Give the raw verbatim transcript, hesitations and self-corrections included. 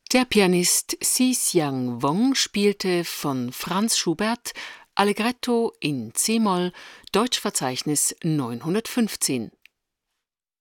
Der Pianist Xi-Xiang Wang spielte von Franz Schubert Allegretto in c-Moll, Deutschverzeichnis neunhundertfünfzehn